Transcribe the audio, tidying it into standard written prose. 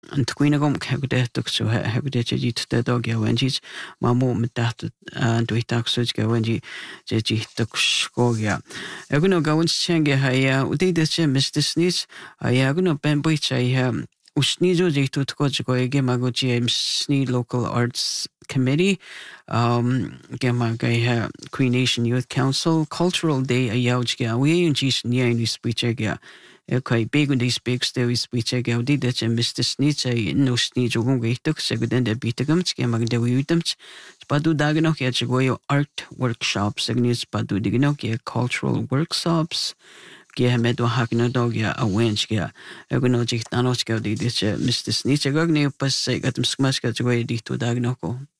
an tuoinegom cegdach so hebdé dí dog ya wenjis mamo mit dat doitach so ga wenji je scogia. Eguno gawan chenge ha ude de Mr. Sneeze ayaguno ben boicha Usnizo je tutko ege mago Sni Local Arts Committee, Gemaga Queen Nation Youth Council, Cultural Day Ayauchga, we and Gis Nia Speechega. Okay, big on these big still speechega, did that and Mr. Snitch, no sneeze or wait took second the bitagums, Gemaga de Udams, Spadu Daganokia Chigoyo art workshops, Agnes Spadu Diganokia cultural workshops. Gehemedo Hagnadogia a Wenchia, Egonogic Danoska did Mr. Snitch, a gogni, but say got him smash got away to Dagnoko.